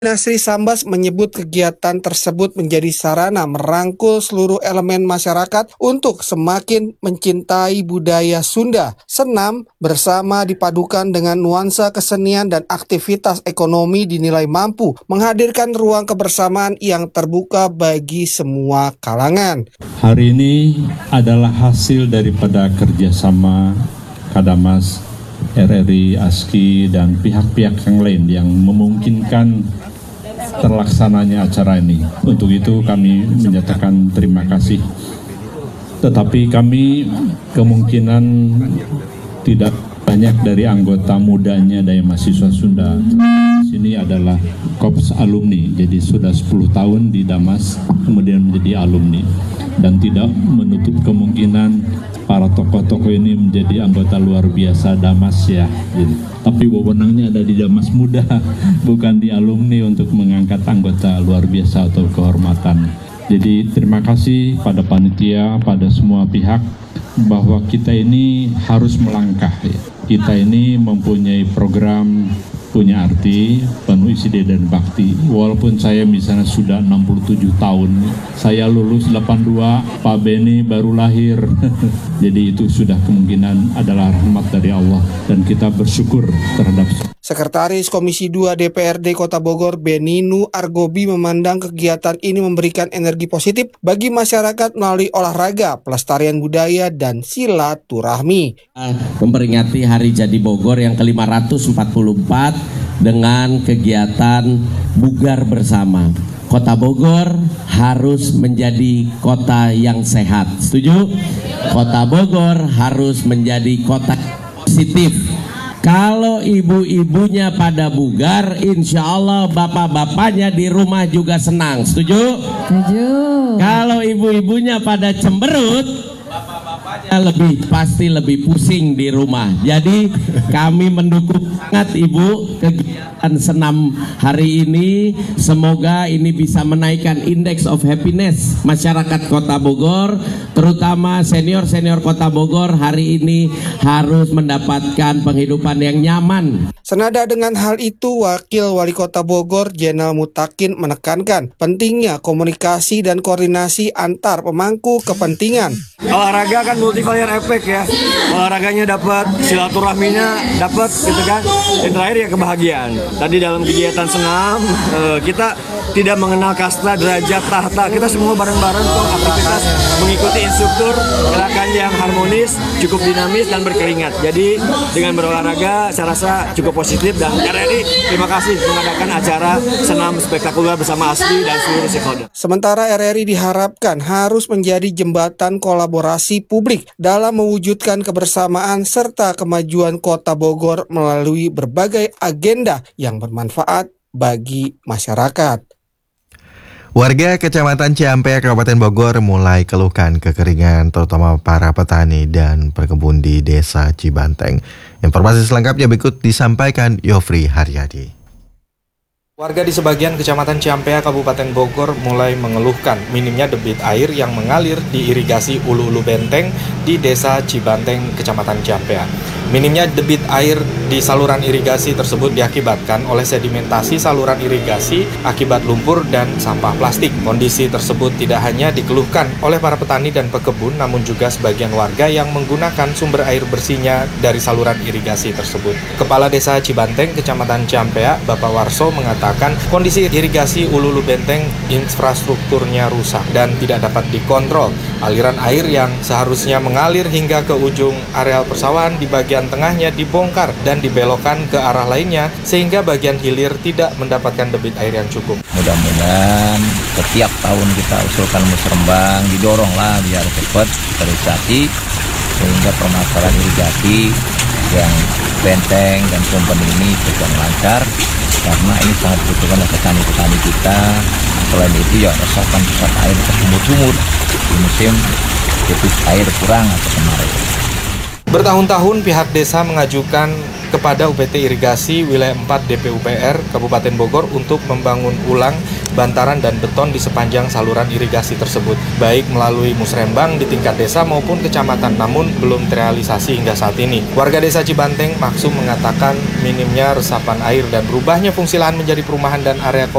Nasri Sambas menyebut kegiatan tersebut menjadi sarana merangkul seluruh elemen masyarakat untuk semakin mencintai budaya Sunda. Senam bersama dipadukan dengan nuansa kesenian dan aktivitas ekonomi dinilai mampu menghadirkan ruang kebersamaan yang terbuka bagi semua kalangan. Hari ini adalah hasil daripada kerjasama Kadamas, RRI, ASKI, dan pihak-pihak yang lain yang memungkinkan terlaksananya acara ini. Untuk itu kami menyatakan terima kasih. Tetapi kami kemungkinan tidak banyak dari anggota mudanya dari mahasiswa Sunda. Sini adalah Korps alumni, jadi sudah 10 tahun di Damas, kemudian menjadi alumni. Dan tidak menutup kemungkinan para tokoh-tokoh ini menjadi anggota luar biasa Damas ya. Tapi wewenangnya ada di Damas Muda, bukan di alumni untuk mengangkat anggota luar biasa atau kehormatan. Jadi terima kasih pada panitia, pada semua pihak, bahwa kita ini harus melangkah ya. Kita ini mempunyai program, punya arti, penuh isi dan bakti. Walaupun saya misalnya sudah 67 tahun, saya lulus 82, Pak Beni baru lahir. Jadi itu sudah kemungkinan adalah rahmat dari Allah dan kita bersyukur terhadap. Sekretaris Komisi 2 DPRD Kota Bogor Beninu Argobi memandang kegiatan ini memberikan energi positif bagi masyarakat melalui olahraga, pelestarian budaya, dan silaturahmi. Memperingati Hari Jadi Bogor yang ke-544 dengan kegiatan Bugar Bersama. Kota Bogor harus menjadi kota yang sehat. Setuju? Kota Bogor harus menjadi kota positif. Kalau ibu-ibunya pada bugar, insya Allah bapak-bapaknya di rumah juga senang. Setuju? Setuju. Kalau ibu-ibunya pada cemberut, bapak-bapaknya pasti lebih pusing di rumah. Jadi kami mendukung sangat Ibu kegiatan senam hari ini. Semoga ini bisa menaikkan indeks of happiness masyarakat Kota Bogor, terutama senior-senior Kota Bogor hari ini harus mendapatkan penghidupan yang nyaman. Senada dengan hal itu, Wakil Wali Kota Bogor Jenal Mutakin menekankan pentingnya komunikasi dan koordinasi antar pemangku kepentingan. Olahraga kan multivarian efek ya, olahraganya dapat, silaturahminya dapat gitu kan, dan terakhir ya kebahagiaan. Tadi dalam kegiatan senam kita tidak mengenal kasta, derajat, tahta, kita semua bareng-bareng kok aktivitas mengikuti instruktur, gerakan yang harmonis, cukup dinamis dan berkeringat. Jadi dengan berolahraga saya rasa cukup positif dan RRI terima kasih mengadakan acara senam spektakuler bersama ASKI dan seluruh stakeholder. Sementara RRI diharapkan harus menjadi jembatan kolaborasi publik dalam mewujudkan kebersamaan serta kemajuan Kota Bogor melalui berbagai agenda yang bermanfaat bagi masyarakat. Warga Kecamatan Ciampea, Kabupaten Bogor mulai keluhkan kekeringan terutama para petani dan pekebun di Desa Cibanteng. Informasi selengkapnya berikut disampaikan Yofri Haryadi. Warga di sebagian Kecamatan Ciampea, Kabupaten Bogor mulai mengeluhkan minimnya debit air yang mengalir di irigasi Ulu-Ulu Benteng di Desa Cibanteng, Kecamatan Ciampea. Minimnya debit air di saluran irigasi tersebut diakibatkan oleh sedimentasi saluran irigasi akibat lumpur dan sampah plastik. Kondisi tersebut tidak hanya dikeluhkan oleh para petani dan pekebun, namun juga sebagian warga yang menggunakan sumber air bersihnya dari saluran irigasi tersebut. Kepala Desa Cibanteng, Kecamatan Ciampea, Bapak Warso mengatakan kondisi irigasi Ulu-Ulu Benteng infrastrukturnya rusak dan tidak dapat dikontrol. Aliran air yang seharusnya mengalir hingga ke ujung areal persawahan di bagian tengahnya dibongkar dan dibelokkan ke arah lainnya sehingga bagian hilir tidak mendapatkan debit air yang cukup. Mudah-mudahan setiap tahun kita usulkan musrembang, didoronglah biar cepat terrealisasi sehingga permasalahan irigasi yang benteng dan sumpen ini berjalan lancar karena ini sangat dibutuhkan oleh petani-petani kita. Selain itu ya resapan pusat air ke sumur-sumur di musim debit air kurang atau kemarin. Bertahun-tahun pihak desa mengajukan kepada UPT Irigasi Wilayah 4 DPUPR Kabupaten Bogor untuk membangun ulang bantaran dan beton di sepanjang saluran irigasi tersebut, baik melalui musrembang di tingkat desa maupun kecamatan, namun belum terrealisasi hingga saat ini. Warga Desa Cibanteng Maksum mengatakan minimnya resapan air dan berubahnya fungsi lahan menjadi perumahan dan area